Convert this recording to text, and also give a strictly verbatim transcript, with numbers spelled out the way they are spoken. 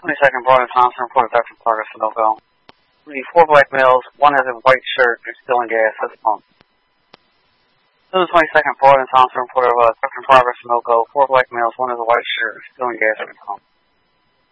twenty-second Broad and Thompson report of Doctor Progress Sunoco. We need four black males, one has a white shirt, and still in gas at the pump. This is the twenty-second Broad and Thompson report of uh, Doctor Progress Sunoco. Four black males, one has a white shirt, still in gas at the pump.